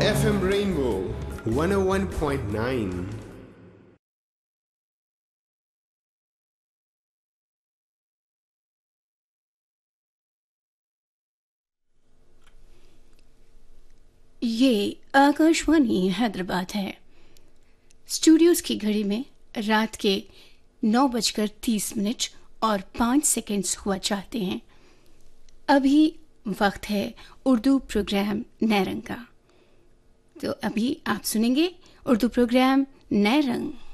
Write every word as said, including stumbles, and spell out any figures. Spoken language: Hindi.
F M Rainbow one oh one point nine. ये आकाशवाणी हैदराबाद है। स्टूडियोज़ की घड़ी में रात के नौ बजकर तीस मिनट और पाँच सेकंड्स हुआ चाहते हैं। अभी वक्त है उर्दू प्रोग्राम नए रंग का। तो अभी आप सुनेंगे उर्दू प्रोग्राम नए रंग।